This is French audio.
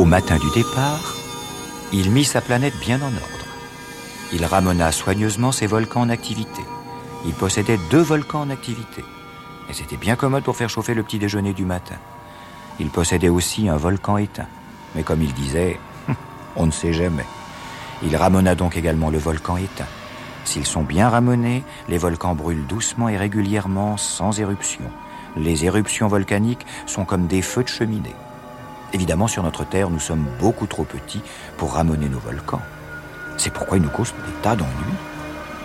Au matin du départ, il mit sa planète bien en ordre. Il ramena soigneusement ses volcans en activité. Il possédait 2 volcans en activité. Et c'était bien commode pour faire chauffer le petit déjeuner du matin. Il possédait aussi un volcan éteint. Mais comme il disait, on ne sait jamais. Il ramena donc également le volcan éteint. S'ils sont bien ramenés, les volcans brûlent doucement et régulièrement, sans éruption. Les éruptions volcaniques sont comme des feux de cheminée. Évidemment, sur notre Terre, nous sommes beaucoup trop petits pour ramener nos volcans. C'est pourquoi ils nous causent des tas d'ennuis.